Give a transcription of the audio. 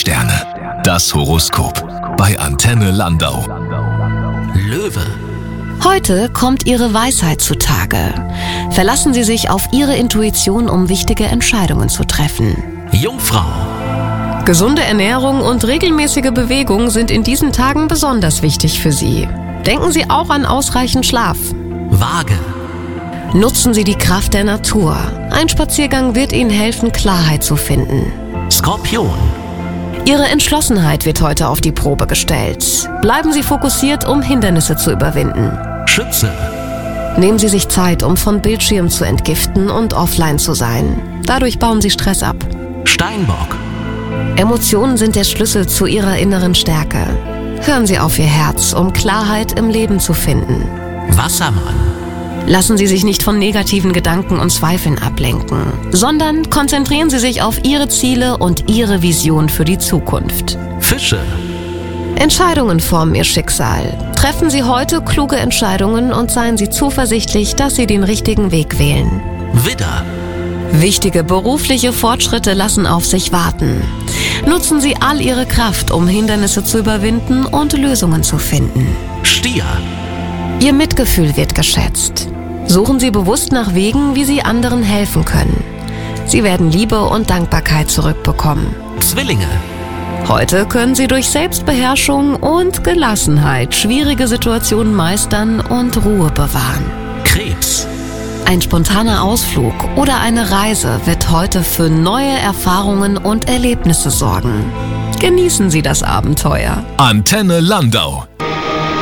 Sterne. Das Horoskop bei Antenne Landau. Löwe. Heute kommt Ihre Weisheit zutage. Verlassen Sie sich auf Ihre Intuition, um wichtige Entscheidungen zu treffen. Jungfrau. Gesunde Ernährung und regelmäßige Bewegung sind in diesen Tagen besonders wichtig für Sie. Denken Sie auch an ausreichend Schlaf. Waage. Nutzen Sie die Kraft der Natur. Ein Spaziergang wird Ihnen helfen, Klarheit zu finden. Skorpion. Ihre Entschlossenheit wird heute auf die Probe gestellt. Bleiben Sie fokussiert, um Hindernisse zu überwinden. Schütze. Nehmen Sie sich Zeit, um von Bildschirm zu entgiften und offline zu sein. Dadurch bauen Sie Stress ab. Steinbock. Emotionen sind der Schlüssel zu Ihrer inneren Stärke. Hören Sie auf Ihr Herz, um Klarheit im Leben zu finden. Wassermann. Lassen Sie sich nicht von negativen Gedanken und Zweifeln ablenken, sondern konzentrieren Sie sich auf Ihre Ziele und Ihre Vision für die Zukunft. Fische. Entscheidungen formen Ihr Schicksal. Treffen Sie heute kluge Entscheidungen und seien Sie zuversichtlich, dass Sie den richtigen Weg wählen. Widder. Wichtige berufliche Fortschritte lassen auf sich warten. Nutzen Sie all Ihre Kraft, um Hindernisse zu überwinden und Lösungen zu finden. Stier. Ihr Mitgefühl wird geschätzt. Suchen Sie bewusst nach Wegen, wie Sie anderen helfen können. Sie werden Liebe und Dankbarkeit zurückbekommen. Zwillinge. Heute können Sie durch Selbstbeherrschung und Gelassenheit schwierige Situationen meistern und Ruhe bewahren. Krebs. Ein spontaner Ausflug oder eine Reise wird heute für neue Erfahrungen und Erlebnisse sorgen. Genießen Sie das Abenteuer. Antenne Landau.